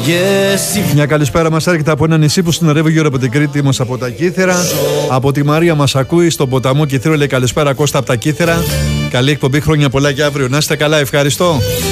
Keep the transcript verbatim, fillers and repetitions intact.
Μια καλησπέρα μας έρχεται από ένα νησί που συνορεύει γύρω από την Κρήτη μας από τα Κύθερα. Από τη Μαρία μας ακούει στον ποταμό Κυθύρο, λέει καλησπέρα Κώστα από τα Κύθερα. Καλή εκπομπή, χρόνια πολλά και αύριο. Να είστε καλά, ευχαριστώ.